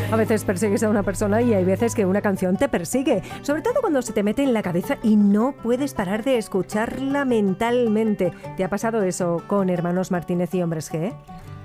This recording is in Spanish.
A veces persigues a una persona y hay veces que una canción te persigue, sobre todo cuando se te mete en la cabeza y no puedes parar de escucharla mentalmente. ¿Te ha pasado eso con Hermanos Martínez y Hombres G?